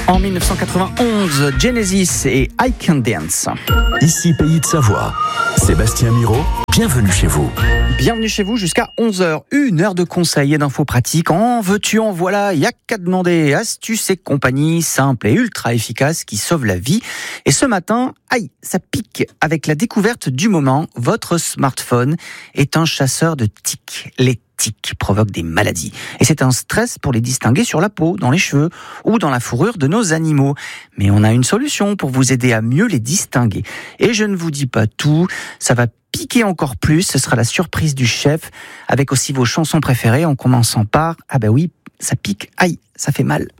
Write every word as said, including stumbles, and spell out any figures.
En dix-neuf cent quatre-vingt-onze, Genesis et I Can Dance. Ici Pays de Savoie. Sébastien Miro, bienvenue chez vous. Bienvenue chez vous jusqu'à onze heures. Une heure de conseils et d'infos pratiques. En veux-tu, en voilà, y a qu'à demander. Astuces et compagnie simples et ultra efficaces qui sauvent la vie. Et ce matin, aïe, ça pique avec la découverte du moment. Votre smartphone est un chasseur de tiques. Les tiques provoquent des maladies. Et c'est un stress pour les distinguer sur la peau, dans les cheveux ou dans la fourrure de nos animaux. Mais on a une solution pour vous aider à mieux les distinguer. Et je ne vous dis pas tout, ça va piquer encore plus, ce sera la surprise du chef, avec aussi vos chansons préférées en commençant par, ah ben oui, ça pique, aïe, ça fait mal.